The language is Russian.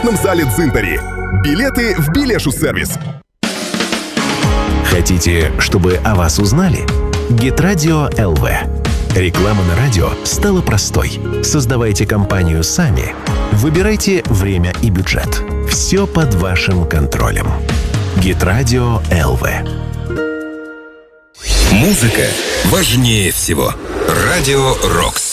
в зале Дзинтари. Билеты в Билешу-сервис. Хотите, чтобы о вас узнали? Гитрадио ЛВ. Реклама на радио стала простой. Создавайте компанию сами. Выбирайте время и бюджет. Все под вашим контролем. Гитрадио ЛВ. Музыка важнее всего. Радио Рокс.